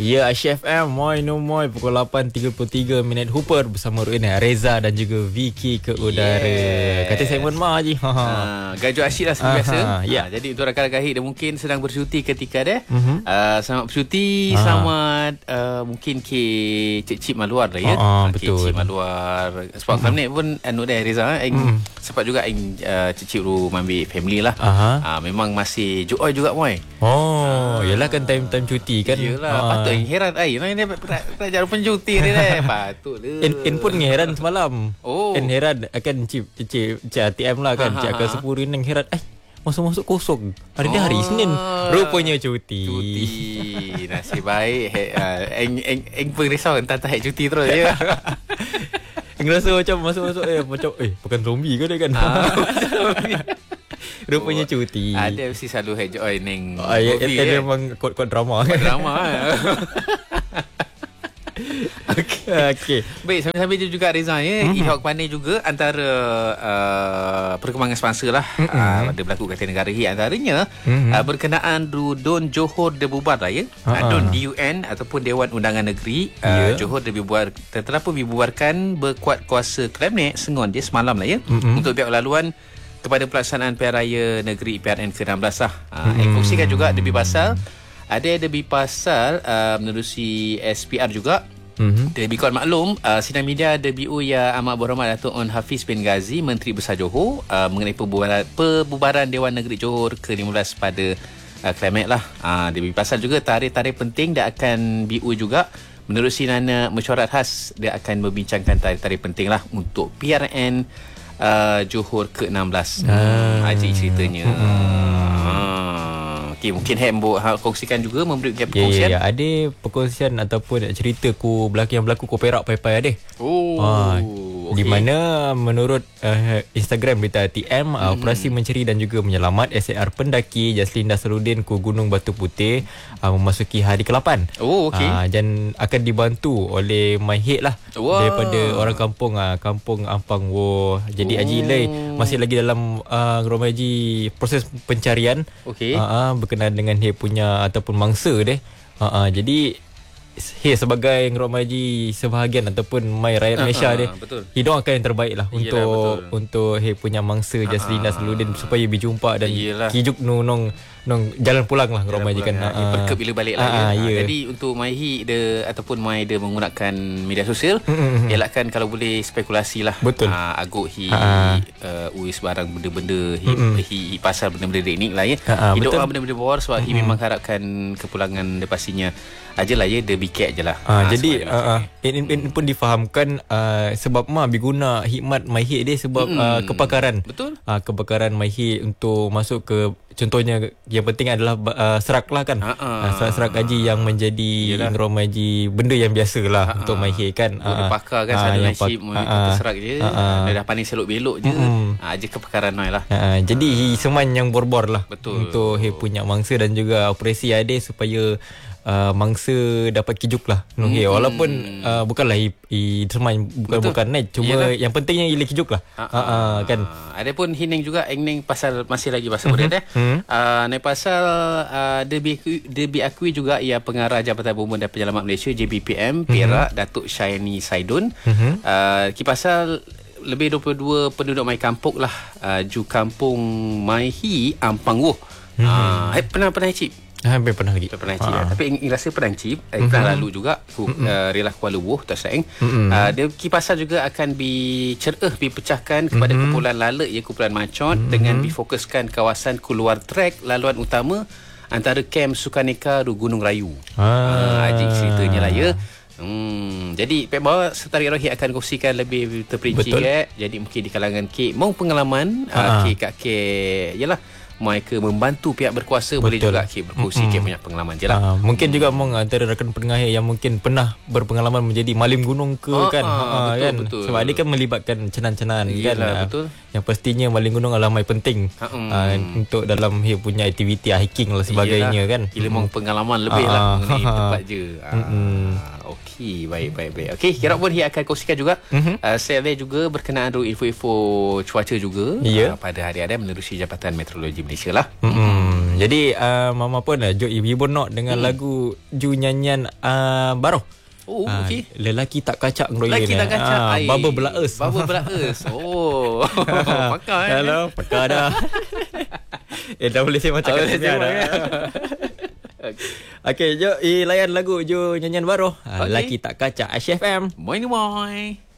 Ya, Asyik FM Moi No Moi pukul 8.33 minit Hooper bersama Ruin Reza dan juga Vicky ke udara. Kata segmen Ma je. Gajuk asyik lah seperti biasa. Ya. Jadi untuk rakan-rakan Hit dia mungkin sedang bercuti ketika dia. Selamat bercuti, selamat mungkin ke cik-cik maluar lah ya. Betul. Cik maluar. Sebab malam ni pun anu dah Reza sempat juga cik-cik ru ambil family lah. Memang masih joy juga Moi. Yelah kan time cuti kan. Yelah, patut heran ni pelajar pencuti dia dah. Patutlah. En pun heran semalam. En heran akan cik ATM lah kan. Cik akan sepuri neng heran. Masuk kosong. Hari dia hari Isnin. Rupanya cuti. Nasib baik. Eng pun risau entah cuti terus ya. Eng rasa macam masuk macam bukan zombie ke dia kan. Rupanya cuti. Ada mesti selalu enjoy neng. Dia memang kod drama. Drama. Okey. Baik, sambil-sambil juga Reza ya, Ihok pandai juga antara perkembangan semasa lah. Ada berlaku kat negara ni antaranya berkenaan Don Johor dibubar lah ya. Don DUN ataupun Dewan Undangan Negeri Johor telah pun dibubarkan berkuat kuasa Kabinet Sengon dia semalam lah ya, untuk pihak laluan kepada pelaksanaan Pilihan Raya Negeri PRN ke-16 lah. Kongsikan juga lebih pasal menerusi SPR juga. Lebih kurang maklum, sidang media DBU yang amat berhormat Datuk On Hafiz bin Ghazi, Menteri Besar Johor, mengenai pembubaran Dewan Negeri Johor ke-15 pada Climate lah. Lebih pasal juga tarikh-tarikh penting dia akan BU juga. Menerusi nana mesyuarat khas, dia akan membincangkan tarikh-tarikh penting lah untuk PRN Johor ke-16. Aja ceritanya. Okay, mungkin kongsikan juga, memberi perkongsian. Ya, ada perkongsian ataupun cerita yang berlaku Perak Pai-Pai ada. Di mana menurut Instagram berita TM, operasi mencari dan juga menyelamat SAR pendaki Jaslin Nasruddin ku Gunung Batu Putih memasuki hari ke-8. Dan akan dibantu oleh MyHead lah. Daripada orang kampung Kampung Ampang Wo. Jadi Haji Ilai masih lagi dalam Romaji proses pencarian. Berkenaan dengan dia punya ataupun mangsa dia. Jadi sebagai Romaji sebahagian ataupun My Rakyat Malaysia dia, hidung akan yang terbaik lah untuk punya mangsa Jaslin Nasruddin supaya berjumpa dan kijuk nong jalan pulang lah Romaji kan. Berkep bila balik lah. Jadi untuk MyHi dia ataupun My dia menggunakan media sosial, elakkan kalau boleh spekulasi lah. Aguk uis barang benda-benda hi pasal benda-benda teknik lah ya. Hidup benda-benda bawar sebab hi memang harapkan kepulangan dia pastinya ajalah ya, dia bikek je lah. Jadi ini pun difahamkan sebab biguna hikmat MyHi dia sebab kepakaran. Kepakaran MyHi untuk masuk ke, contohnya yang penting adalah serak lah kan. Serak haji yang menjadi Romaji benda yang biasa lah untuk MyHi kan. Dia pakar kan satu nasib serak je. Dia dah pandai selok-belok je. Aja kepakaran Noi lah. Jadi seman yang bor-bor lah untuk punya mangsa dan juga operasi ada supaya mangsa dapat kijuk lah. Walaupun bukanlah seman bukan naik, cuma yang pentingnya ialah kijuk lah. Kan. Ada pun hineng juga engning pasal masih lagi pasal murid naik pasal dia diakui juga ia pengarah Jabatan Bomba dan Penyelamat Malaysia JBPM Perak Datuk Syahini Saidun. Pasal lebih 22 penduduk Mai Kampung lah Ju Kampung MyHi Ampang Woh. Pernah cip? Hampir pernah lagi. Tapi rasa pernah cip. Pernah lalu juga Relah Kuala Wuh tak sayang. Dia pasal juga akan dipecahkan kepada kumpulan lalat ya, kumpulan macot dengan difokuskan kawasan keluar trek laluan utama antara kem Sukaneka dan Gunung Rayu. Ajik ceritanya lah ya. Jadi Pek Bawa Setari Rohit akan kongsikan lebih terperinci. Jadi mungkin di kalangan K mau pengalaman K yalah mereka membantu pihak berkuasa. Boleh juga berkongsi punya pengalaman je lah. Mungkin juga antara rakan pendengar yang mungkin pernah berpengalaman menjadi malim gunung ke kan. Betul. Sebab dia kan melibatkan cenan-cenan kan. Betul. Yang pastinya maling gunung adalah penting untuk dalam punya aktiviti hiking lah sebagainya kan. Ilmu pengalaman lebih lah mengenai tempat je. Okey, baik. Okey, kira pun dia akan kongsikan juga saya juga berkenaan info-info cuaca juga pada hari-hari menerusi Jabatan Meteorologi Malaysia. Malaysia lah. Jadi Mama pun Jok ibu nak dengan lagu Ju nyanyian Baroh. Oh, okey. Lelaki tak kacak ngeroyen. Lelaki tak kacak. Baba belaes. Baba belaes. Oh. Pakar Hello, pakar dah. Dah boleh saya macam kat dah. Okey, jom layan lagu Ju nyanyian Baroh. Lelaki tak kacak. Aisyah FM. Moin.